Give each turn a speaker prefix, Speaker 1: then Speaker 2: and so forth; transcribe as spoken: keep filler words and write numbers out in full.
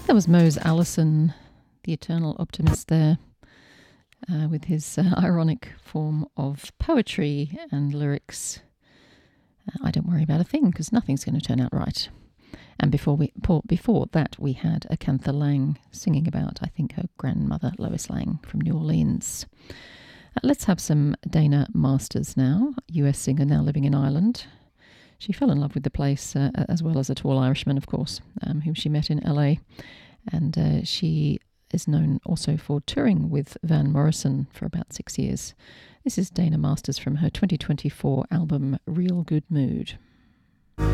Speaker 1: That was Mose Allison, the eternal optimist there, uh, with his uh, ironic form of poetry and lyrics. Uh, I don't worry about a thing because nothing's going to turn out right. And before we before that, we had Acantha Lang singing about, I think, her grandmother, Lois Lang, from New Orleans. Uh, let's have some Dana Masters now, U S singer now living in Ireland. She fell in love with the place, uh, as well as a tall Irishman, of course, um, whom she met in L A. And uh, she is known also for touring with Van Morrison for about six years. This is Dana Masters from her twenty twenty-four album, Real Good Mood.